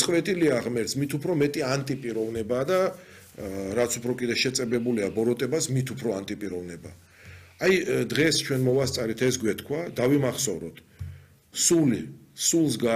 მოწყვეტილია ღმერთს, მით უფრო მეტი ანტიპიროვნება და რაც უფრო კიდე შეწებებულია ბოროტებას, მით უფრო ანტიპიროვნება. Აი დღეს ჩვენ მოვასწარით ეს გვეთქვა, დავიმახსოვროთ. სულს